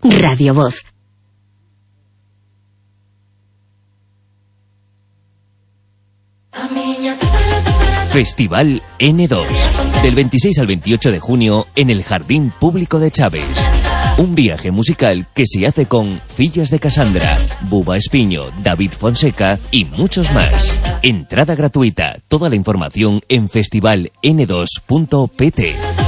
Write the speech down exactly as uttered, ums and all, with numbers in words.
Radio Voz. Festival ene dos. Del veintiséis al veintiocho de junio en el Jardín Público de Chaves. Un viaje musical que se hace con Fillas de Cassandra, Buba Espiño, David Fonseca y muchos más. Entrada gratuita. Toda la información en festival ene dos punto pe te.